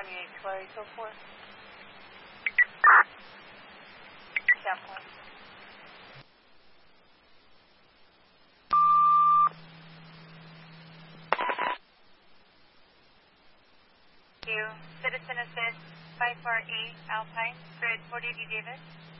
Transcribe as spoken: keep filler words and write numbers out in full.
twenty-eight, Clary, so forth. ten point. Citizen Assist, five four eight Alpine, grid forty D Davis.